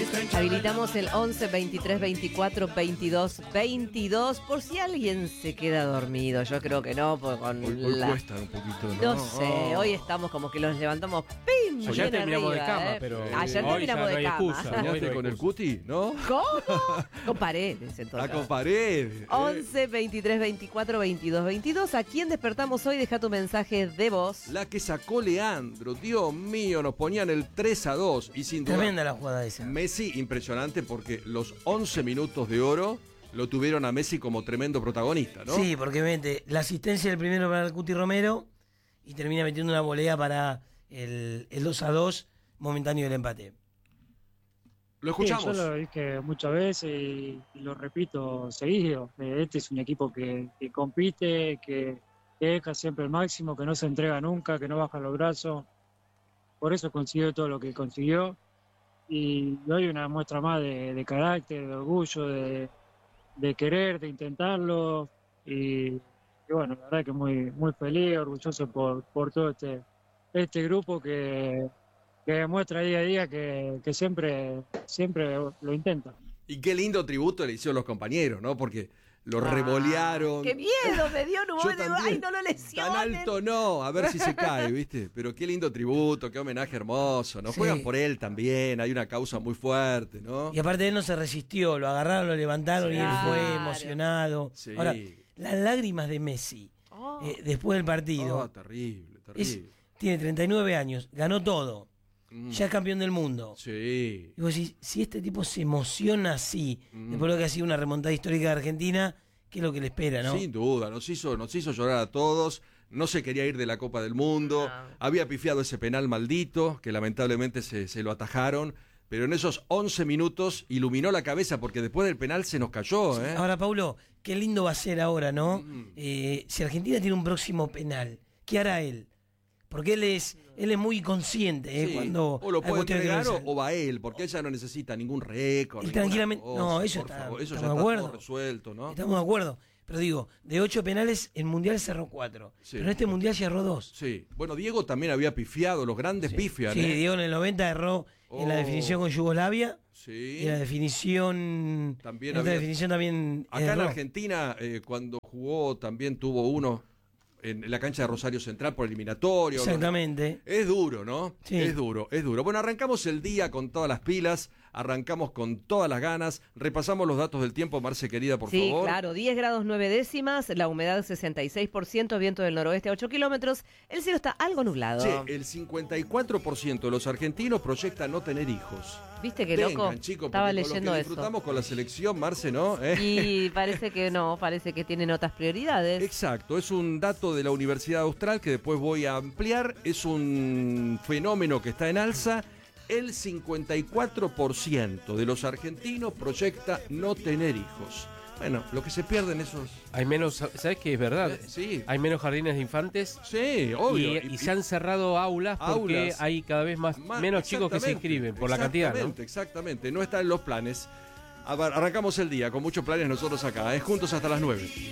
Habilitamos el 11 23 24 22 22 por si alguien se queda dormido. Yo creo que no, porque con hoy cuesta un poquito, ¿no? No sé, hoy estamos como que los levantamos ¡pim! Ayer terminamos de cama, pero ayer hoy terminamos ya no de hay cama. excusa. ¿Soñaste con el cuti? ¿No? ¿Cómo? Con paredes, entonces. Con paredes. 11 23 24 22 22. ¿A quién despertamos hoy? Deja tu mensaje de voz. La que sacó Leandro, Dios mío, nos ponían el 3-2 y sin duda. Tremenda la jugada esa. Messi, impresionante porque los 11 minutos de oro lo tuvieron a Messi como tremendo protagonista, ¿no? Sí, porque mete la asistencia del primero para el Cuti Romero y termina metiendo una volea para el 2-2 momentáneo del empate. Lo escuchamos. Sí, yo lo dije muchas veces y lo repito seguido. Este es un equipo que compite, que deja siempre el máximo, que no se entrega nunca, que no baja los brazos. Por eso consiguió todo lo que consiguió. Y hoy una muestra más de carácter, de orgullo, de querer, de intentarlo. Y bueno, la verdad que muy, muy feliz, orgulloso por todo este grupo que demuestra día a día que siempre lo intenta. Y qué lindo tributo le hicieron los compañeros, ¿no? Porque lo revolearon. ¡Qué miedo! Me dio Yo también. ¡Ay, no lo lesionen! Tan alto no, a ver si se cae, ¿viste? Pero qué lindo tributo, qué homenaje hermoso, ¿no? Sí. Juegan por él también, hay una causa muy fuerte, ¿no? Y aparte él no se resistió, lo agarraron, lo levantaron y él fue Claro. emocionado. Sí. Ahora, las lágrimas de Messi después del partido. Oh, terrible, terrible. Tiene 39 años, ganó todo. Ya es campeón del mundo. Sí. Y vos decís, si este tipo se emociona así, después de lo que ha sido una remontada histórica de Argentina, ¿qué es lo que le espera, no? Sin duda, nos hizo llorar a todos, no se quería ir de la Copa del Mundo, había pifiado ese penal maldito, que lamentablemente se lo atajaron, pero en esos 11 minutos iluminó la cabeza, porque después del penal se nos cayó, ¿eh? Ahora, Paulo, qué lindo va a ser ahora, ¿no? Si Argentina tiene un próximo penal, ¿qué hará él? Porque él es muy consciente, Sí, cuando o lo hay puede cuestiones que entregar no le o va él, porque ella no necesita ningún récord. Él ninguna tranquilamente, cosa, no, eso por está, favor, eso ya estamos de está acuerdo. todo resuelto, ¿no? Estamos de acuerdo. Pero digo, de 8 penales, el Mundial cerró 4. Sí. Pero en este Mundial cerró 2. Sí, bueno, Diego también había pifiado, los grandes pifian, Sí, ¿eh? Diego en el 90 erró en la definición con Yugoslavia. Sí. Y en la definición También en otra había- definición también Acá en erró. Argentina, cuando jugó, también tuvo uno en la cancha de Rosario Central por eliminatorio. Exactamente. Es duro, ¿no? Sí. Es duro, es duro. Bueno, arrancamos el día con todas las pilas, arrancamos con todas las ganas, repasamos los datos del tiempo, Marce querida, por Sí, favor. claro, 10 grados 9 décimas, la humedad 66%, viento del noroeste a 8 kilómetros, el cielo está algo nublado. Che, el 54% de los argentinos proyecta no tener hijos. ¿Viste qué Vengan, loco? chicos, Estaba porque con lo leyendo que eso. disfrutamos con la selección, Marce, ¿no? Y parece que no, parece que tienen otras prioridades. Exacto, es un dato de la Universidad Austral que después voy a ampliar, es un fenómeno que está en alza. El 54% de los argentinos proyecta no tener hijos. Bueno, lo que se pierden esos... Hay menos, ¿sabes qué es verdad? Sí. Hay menos jardines de infantes. Sí, obvio. Y se han cerrado aulas porque Aulas. hay cada vez menos chicos que se inscriben por la cantidad, ¿no? Exactamente, no está en los planes. Arrancamos el día con muchos planes nosotros acá, juntos hasta las 9.